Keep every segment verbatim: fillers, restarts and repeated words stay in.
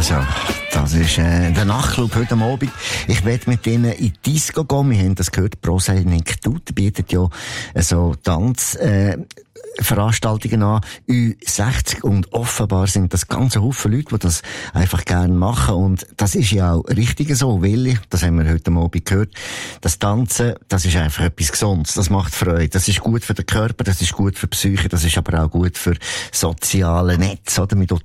Also, das ist äh, der Nachtclub heute am Abend. Ich werde mit ihnen in die Disco gehen. Wir haben das gehört, Prosenektut bietet ja so Tanz... Äh, Veranstaltungen an, Ü sechzig, und offenbar sind das ganze Haufen Leute, die das einfach gerne machen, und das ist ja auch richtig so, weil, das haben wir heute Abend gehört, das Tanzen, das ist einfach etwas Gesundes, das macht Freude, das ist gut für den Körper, das ist gut für die Psyche, das ist aber auch gut für soziale Netze, oder? Mit dort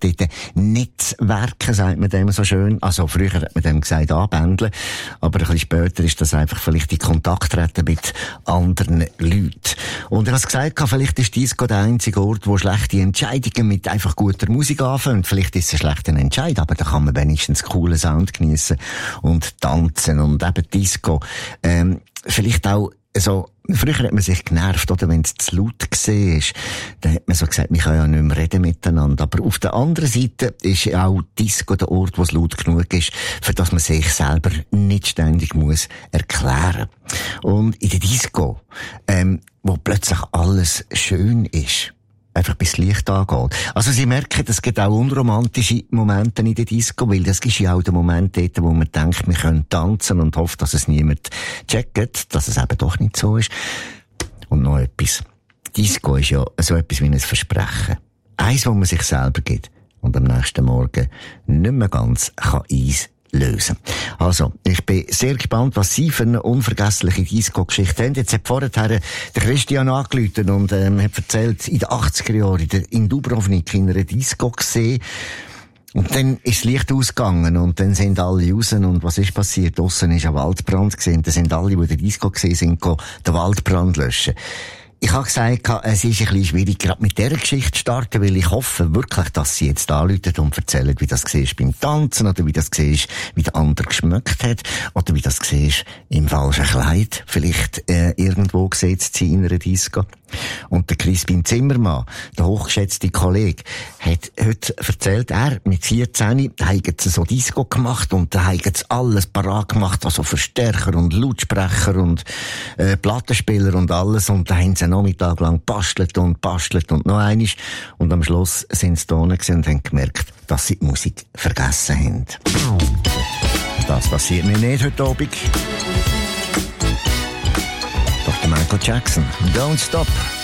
Netzwerken, sagt man dem so schön, also früher hat man dem gesagt anbändeln, aber ein bisschen später ist das einfach vielleicht in Kontakt treten mit anderen Leuten. Und ich habe gesagt, vielleicht ist dies der einzige Ort, wo schlechte Entscheidungen mit einfach guter Musik anfangen. Vielleicht ist es ein schlechter Entscheid, aber da kann man wenigstens coolen Sound geniessen und tanzen und eben Disco. Ähm, vielleicht auch so, früher hat man sich genervt, oder, wenn es zu laut war. Dann hat man so gesagt, wir können ja nicht mehr reden miteinander. Aber auf der anderen Seite ist auch Disco der Ort, wo es laut genug ist, für das man sich selber nicht ständig muss erklären. Und in der Disco, ähm, wo plötzlich alles schön ist, einfach bis Licht angeht. Also Sie merken, es gibt auch unromantische Momente in der Disco, weil das ist ja auch der Moment dort, wo man denkt, wir können tanzen und hofft, dass es niemand checkt, dass es eben doch nicht so ist. Und noch etwas. Disco ist ja so etwas wie ein Versprechen. Eins, wo man sich selber gibt und am nächsten Morgen nicht mehr ganz kann Eis lösen. Also, ich bin sehr gespannt, was Sie für eine unvergessliche Disco-Geschichte haben. Jetzt hat vorher der Christian angerufen und ähm, hat erzählt, in den achtziger Jahren in Dubrovnik in einer Disco gesehen. Und dann ist das Licht ausgegangen und dann sind alle raus, und was ist passiert? Draussen ist ein Waldbrand gesehen. Dann sind alle, die in der Disco gesehen sind, den Waldbrand löschen. Ich habe gesagt, es ist ein bisschen schwierig, gerade mit dieser Geschichte zu starten, weil ich hoffe wirklich, dass Sie jetzt anrufen und erzählen, wie das war beim Tanzen, oder wie das war, wie der andere geschmeckt hat, oder wie das war im falschen Kleid, vielleicht äh, irgendwo gesetzt in einer Disco. Und der Crispin Zimmermann, der hochgeschätzte Kollege, hat heute erzählt, er mit vierzehn, da haben sie so Disco gemacht und da haben sie alles parat gemacht, also Verstärker und Lautsprecher und äh, Plattenspieler und alles, und da haben sie einen Nachmittag lang bastelt und bastelt und noch einiges, und am Schluss sind sie da und haben gemerkt, dass sie die Musik vergessen haben. Das passiert mir nicht heute Abend. Doch der Michael Jackson, Don't Stop.